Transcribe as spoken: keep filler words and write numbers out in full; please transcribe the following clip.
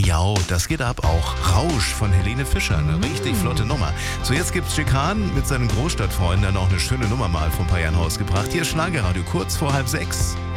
Ja, das geht ab auch. Rausch von Helene Fischer, eine richtig flotte Nummer. So, jetzt gibt's Schickan mit seinen Großstadtfreunden, dann auch eine schöne Nummer mal vor ein paar Jahren rausgebracht. Hier ist Schlagerradio, kurz vor halb sechs.